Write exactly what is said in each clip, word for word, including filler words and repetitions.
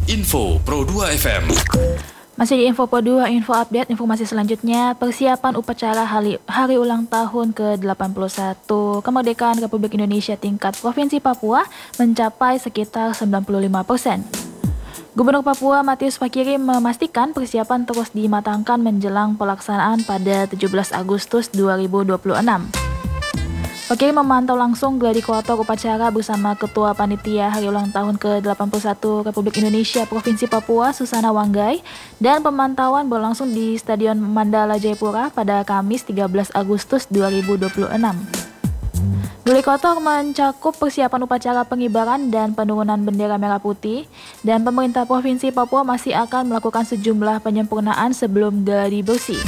Info Pro dua F M. Masih di Info Pro dua, info update, informasi selanjutnya, persiapan upacara hari, hari ulang tahun ke delapan puluh satu kemerdekaan Republik Indonesia tingkat Provinsi Papua mencapai sekitar sembilan puluh lima persen. Gubernur Papua Matius Fakiri memastikan persiapan terus dimatangkan menjelang pelaksanaan pada tujuh belas Agustus dua ribu dua puluh enam. Fakiri memantau langsung gladi kotor upacara bersama Ketua Panitia Hari Ulang Tahun ke delapan puluh satu Republik Indonesia Provinsi Papua Susana Wanggai, dan pemantauan berlangsung di Stadion Mandala Jayapura pada Kamis tiga belas Agustus dua ribu dua puluh enam. Gladi kotor mencakup persiapan upacara pengibaran dan penurunan bendera merah putih, dan pemerintah Provinsi Papua masih akan melakukan sejumlah penyempurnaan sebelum gladi bersih.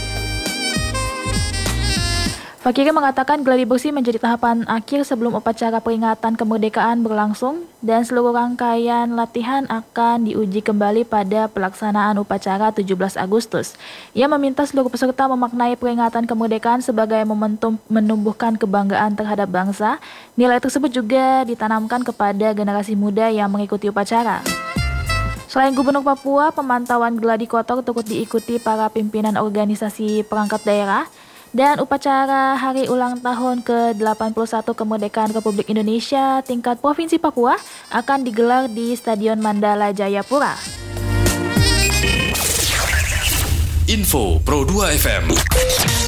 Fakiri mengatakan gladi bersih menjadi tahapan akhir sebelum upacara peringatan kemerdekaan berlangsung, dan seluruh rangkaian latihan akan diuji kembali pada pelaksanaan upacara tujuh belas Agustus. Ia meminta seluruh peserta memaknai peringatan kemerdekaan sebagai momentum menumbuhkan kebanggaan terhadap bangsa. Nilai tersebut juga ditanamkan kepada generasi muda yang mengikuti upacara. Selain Gubernur Papua, pemantauan gladi kotor turut diikuti para pimpinan organisasi perangkat daerah. Dan upacara Hari Ulang Tahun ke delapan puluh satu Kemerdekaan Republik Indonesia tingkat Provinsi Papua akan digelar di Stadion Mandala Jayapura. Info Pro dua F M.